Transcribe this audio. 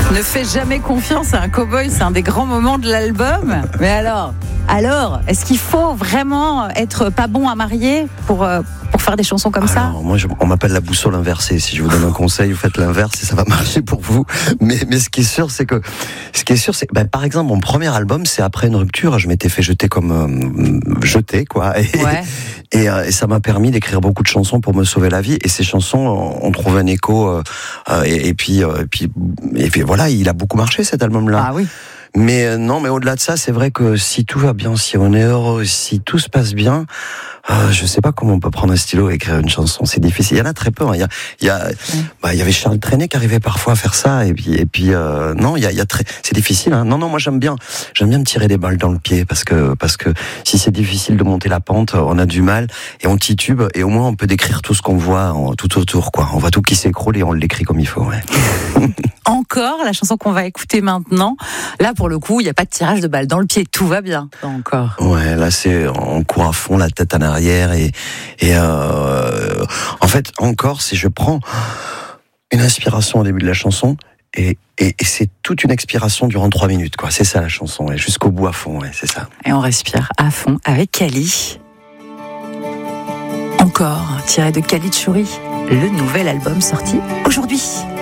Ne fais jamais confiance à un cow-boy, c'est un des grands moments de l'album. Mais alors, est-ce qu'il faut vraiment être pas bon à marier pour faire des chansons comme ça? Moi, on m'appelle la boussole inversée. Si je vous donne un conseil, vous faites l'inverse et ça va marcher pour vous. Mais ce qui est sûr, c'est par exemple, mon premier album, c'est après une rupture. Je m'étais fait jeter comme jeté, quoi. Et ça m'a permis d'écrire beaucoup de chansons pour me sauver la vie. Et ces chansons ont trouvé un écho. Et puis voilà, il a beaucoup marché cet album-là. Ah oui. Mais au-delà de ça, c'est vrai que si tout va bien, si on est heureux, si tout se passe bien, je sais pas comment on peut prendre un stylo et écrire une chanson. C'est difficile. Il y en a très peu. Il y avait Charles Trenet qui arrivait parfois à faire ça. C'est difficile. Hein. Non, moi j'aime bien me tirer des balles dans le pied parce que si c'est difficile de monter la pente, on a du mal et on titube et au moins on peut décrire tout ce qu'on voit tout autour, quoi. On voit tout qui s'écroule et on l'écrit comme il faut. Ouais. Encore, la chanson qu'on va écouter maintenant. Là, pour le coup, il n'y a pas de tirage de balles dans le pied. Tout va bien. Encore. Ouais, là, on court à fond, la tête en arrière en fait, encore, si je prends une inspiration au début de la chanson et c'est toute une expiration durant 3 minutes, quoi. C'est ça la chanson, et jusqu'au bout à fond, ouais, c'est ça. Et on respire à fond avec Kali. Encore, tiré de Kali Tchouri, le nouvel album sorti aujourd'hui.